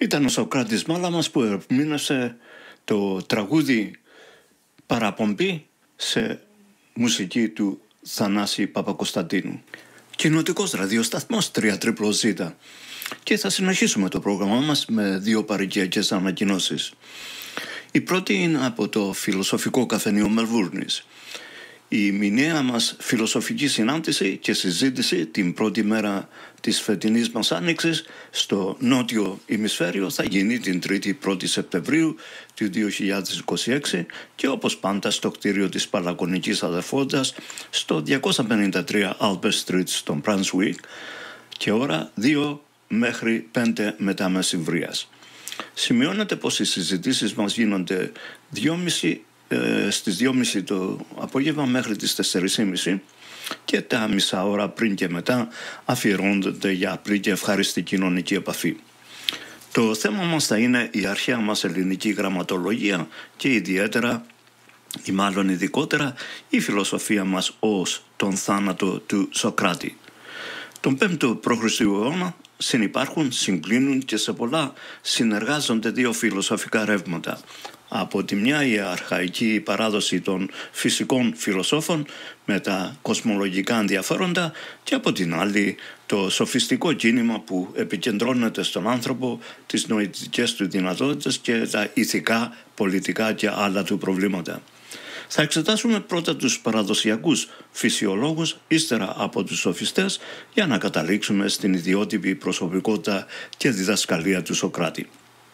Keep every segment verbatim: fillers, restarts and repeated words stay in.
Ήταν ο Σοκράτης Μάλαμας που ερμήνευσε το τραγούδι «Παραπομπή» σε μουσική του Θανάση Παπακοσταντίνου. Κοινοτικός ραδιοσταθμός τρία τρίπλο ζήτα. Και θα συνεχίσουμε το πρόγραμμά μας με δύο παροικιακές ανακοινώσεις. Η πρώτη είναι από το Φιλοσοφικό Καφενείο Μελβούρνης. Η μηνιαία μας φιλοσοφική συνάντηση και συζήτηση την πρώτη μέρα της φετινής μας άνοιξης στο νότιο ημισφαίριο θα γίνει την τρίτη πρώτη Σεπτεμβρίου του δύο χιλιάδες είκοσι έξι και όπως πάντα στο κτίριο της Παλακονικής Αδερφότητας στο διακόσια πενήντα τρία Albert Street στο Brunswick και ώρα δύο μέχρι πέντε μετά μεσημβρίας. Σημειώνεται πως οι συζητήσεις μας γίνονται δυόμιση στις δυόμιση το απόγευμα μέχρι τις τέσσερις και μισή και τα μισά ώρα πριν και μετά αφιερώνονται για απλή και ευχάριστη κοινωνική επαφή. Το θέμα μας θα είναι η αρχαία μας ελληνική γραμματολογία και ιδιαίτερα ή μάλλον ειδικότερα η φιλοσοφία μας ως τον θάνατο του Σοκράτη. Τον πέμπτο π.Χ. αιώνα συνυπάρχουν, συγκλίνουν και σε πολλά συνεργάζονται δύο φιλοσοφικά ρεύματα. Από τη μια η αρχαϊκή παράδοση των φυσικών φιλοσόφων με τα κοσμολογικά ενδιαφέροντα και από την άλλη το σοφιστικό κίνημα που επικεντρώνεται στον άνθρωπο, τις νοητικές του δυνατότητες και τα ηθικά, πολιτικά και άλλα του προβλήματα. Θα εξετάσουμε πρώτα τους παραδοσιακούς φυσιολόγους, ύστερα από τους σοφιστές, για να καταλήξουμε στην ιδιότυπη προσωπικότητα και διδασκαλία του Σοκράτη.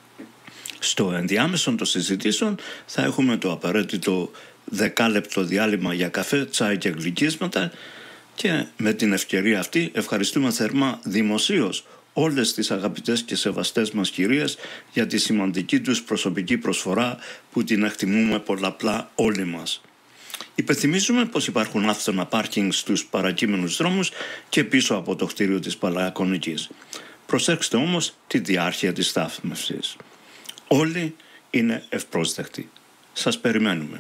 Στο ενδιάμεσο των συζητήσεων θα έχουμε το απαραίτητο δεκάλεπτο διάλειμμα για καφέ, τσάι και γλυκίσματα και με την ευκαιρία αυτή ευχαριστούμε θερμά δημοσίως όλες τις αγαπητές και σεβαστές μας κυρίες για τη σημαντική τους προσωπική προσφορά που την εκτιμούμε πολλαπλά όλοι μας. Υπενθυμίζουμε πως υπάρχουν άφθονα πάρκινγκ στους παρακείμενους δρόμους και πίσω από το κτίριο της Παλακονικής. Προσέξτε όμως τη διάρκεια της στάθμευσης. Όλοι είναι ευπρόσδεκτοι. Σας περιμένουμε.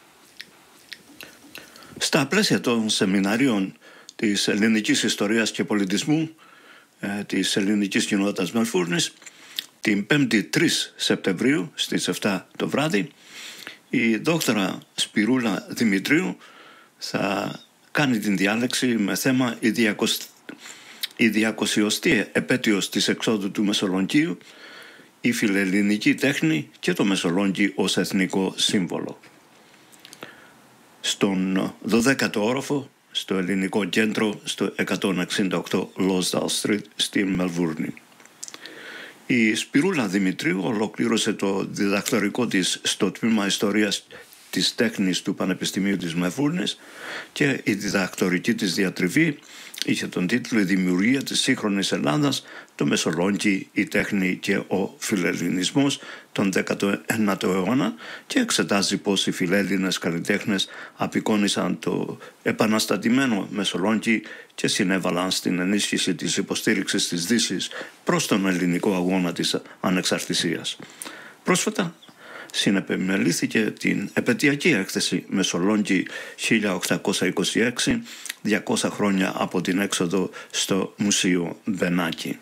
Στα πλαίσια των σεμιναρίων της ελληνικής ιστορίας και πολιτισμού ε, της ελληνικής κοινότητας Μελβούρνης, την πέμπτη τρεις Σεπτεμβρίου στις επτά το βράδυ, η δόκτωρα Σπυρούλα Δημητρίου θα κάνει την διάλεξη με θέμα η, διακοσ... η διακοσιωστή επέτειος της εξόδου του Μεσολογγίου, η φιλελληνική τέχνη και το Μεσολόγγι ως εθνικό σύμβολο. Στον δωδέκατο όροφο, στο ελληνικό κέντρο, στο εκατόν εξήντα οκτώ Lonsdale Street, στην Μελβούρνη. Η Σπυρούλα Δημητρίου ολοκλήρωσε το διδακτορικό της στο τμήμα Ιστορίας της Τέχνης του Πανεπιστημίου της Μελβούρνης και η διδακτορική της διατριβή είχε τον τίτλο «Η δημιουργία της σύγχρονης Ελλάδας, το Μεσολόγγι, η τέχνη και ο φιλελληνισμός τον δέκατο ένατο αιώνα» και εξετάζει πώς οι φιλέλληνες καλλιτέχνες απεικόνισαν το επαναστατημένο Μεσολόγγι και συνέβαλαν στην ενίσχυση της υποστήριξης της Δύσης προς τον ελληνικό αγώνα της ανεξαρτησίας. Πρόσφατα συνεπιμελήθηκε την επαιτειακή έκθεση Μεσολόγγι χίλια οκτακόσια είκοσι έξι, διακόσια χρόνια από την έξοδο στο Μουσείο Μπενάκη.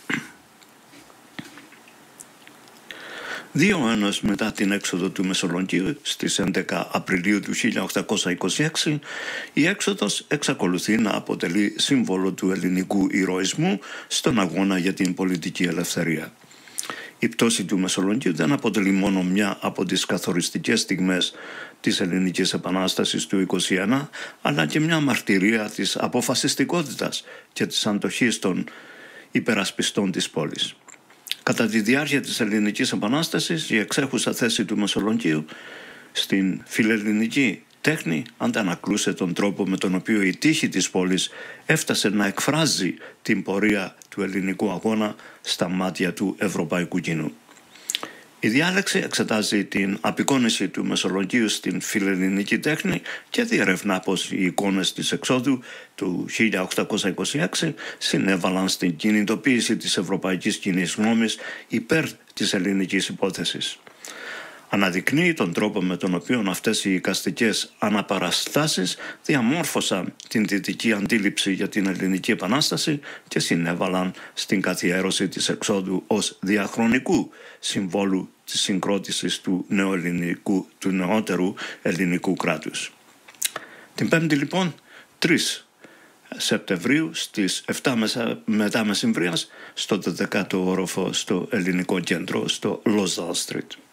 Δύο αιώνες μετά την έξοδο του Μεσολογγίου, στις έντεκα Απριλίου του χίλια οκτακόσια είκοσι έξι, η έξοδος εξακολουθεί να αποτελεί σύμβολο του ελληνικού ηρωισμού στον αγώνα για την πολιτική ελευθερία. Η πτώση του Μεσολογγίου δεν αποτελεί μόνο μια από τις καθοριστικές στιγμές της Ελληνικής Επανάστασης του είκοσι ένα, αλλά και μια μαρτυρία της αποφασιστικότητας και της αντοχής των υπερασπιστών της πόλης. Κατά τη διάρκεια της Ελληνικής Επανάστασης, η εξέχουσα θέση του Μεσολογγίου στην φιλελληνική τέχνη αντανακλούσε τον τρόπο με τον οποίο η τύχη της πόλης έφτασε να εκφράζει την πορεία του ελληνικού αγώνα στα μάτια του ευρωπαϊκού κοινού. Η διάλεξη εξετάζει την απεικόνιση του Μεσολογγίου στην φιλελληνική τέχνη και διερευνά πως οι εικόνες της εξόδου του χίλια οκτακόσια είκοσι έξι συνέβαλαν στην κινητοποίηση της ευρωπαϊκής κοινής γνώμης υπέρ της ελληνικής υπόθεσης. Αναδεικνύει τον τρόπο με τον οποίο αυτές οι εικαστικές αναπαραστάσεις διαμόρφωσαν την δυτική αντίληψη για την Ελληνική Επανάσταση και συνέβαλαν στην καθιέρωση της εξόδου ως διαχρονικού συμβόλου της συγκρότησης του, νεοελληνικού, του νεότερου ελληνικού κράτους. Την Πέμπτη λοιπόν, τρεις Σεπτεμβρίου στις επτά μετά μεσημβρίας στο δωδεκάτο όροφο στο Ελληνικό Κέντρο στο Lausanne Street.